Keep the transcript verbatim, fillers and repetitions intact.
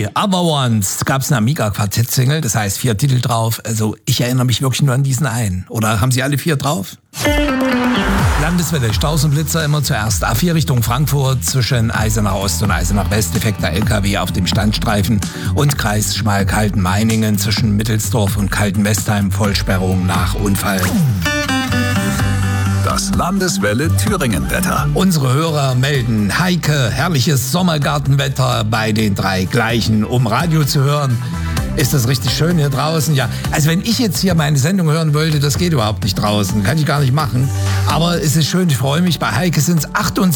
die Other Ones gab es eine Amiga-Quartett-Single, das heißt vier Titel drauf. Also ich erinnere mich wirklich nur an diesen einen. Oder haben Sie alle vier drauf? Landeswelle, Staus und Blitzer immer zuerst. A vier Richtung Frankfurt zwischen Eisenach Ost und Eisenach West. Defekter L K W auf dem Standstreifen. Und Kreis Schmalkalden-Meiningen zwischen Mittelsdorf und Kalten-Westheim. Vollsperrung nach Unfall. Das Landeswelle Thüringen-Wetter. Unsere Hörer melden, Heike, herrliches Sommergartenwetter bei den drei gleichen, um Radio zu hören. Ist das richtig schön hier draußen? Ja, also wenn ich jetzt hier meine Sendung hören wollte, das geht überhaupt nicht draußen. Kann ich gar nicht machen. Aber es ist schön, ich freue mich. Bei Heike sind es achtundsechzig